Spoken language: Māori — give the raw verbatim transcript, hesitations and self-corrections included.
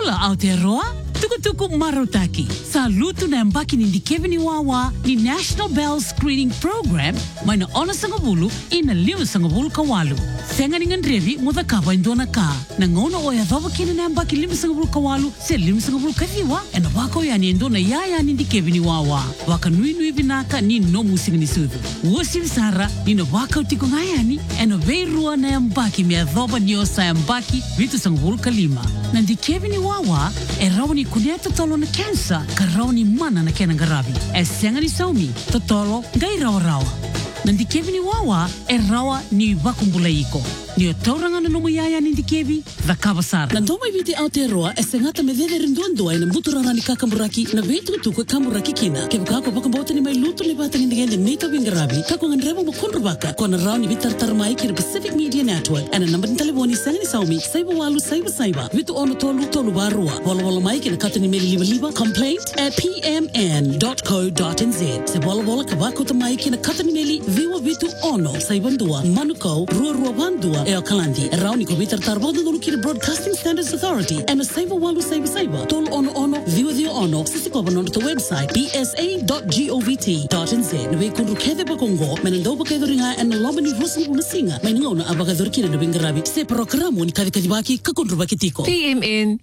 Ula Aotearoa, tuku-tuku marutaki. Salutu na mbaki ni Ndikevini Wawa ni National Bell Screening Program mai na ona sangabulu ina liu sangabulu kawalu. Senga ni ngandrevi muda kapa indona ka. Na ngona oya dhava kina na mbaki limu sangabulu kawalu se limu sangabulu kathiwa ena wako ya ni indona yaya ni Ndikevini Wawa. Waka nui nui vinaka ni no musing ni sudu. Uosi visara ni na waka utiko ngayani ena veirua na mbaki mea dhava niosa ya mbaki vitu sangabulu kalima. Na Ndikevini Wawa e rauni kuneta tolo na kansa ka rauni mana na kena ngarabi. E senga ni saumi totolo ngai rawa rawa. Na Ndikevini Wawa e rawa ni wakumbula iko. Ni o tauranga na nomo yaya ni Ndikevi da kabasara. Na ndoma ibiti Aotearoa e sengata me vede rinduandua ina mbuturarani kakamburaki na veitu tuku kamburaki kina. Kebu kako pakambota ni mai luto ni bata ni ndigende nita wingarabi. Kako ngandrebo mukundrubaka kwa na rao ni vitartarmai ki Pacific Media Network. Ana namba ni taleboni senga ni saumi saiba walu saiba saiba. Vitu ono tolu tolu barua. Wala wala mai kina kata ni meli liba liba. Complaint at p m n dot co dot n z. Se wala wala kabako tamai kina kata ni meli viwa vitu ono saibandua manuko rua rua bandua e Kalandi. Rauni ko bitar tarbodo do lukir Broadcasting Standards Authority and a saiba walu saiba saiba. Tol ono ono viwa viwa ono sisi kwa banondo to website b s a dot govt dot n z. Nwe kundu kede bakongo menendo bakedo ringa and lobani rosi unasinga. Meningona abakador kina no bingarabi. Se programo ni kadikadibaki kakundru bakitiko. P M N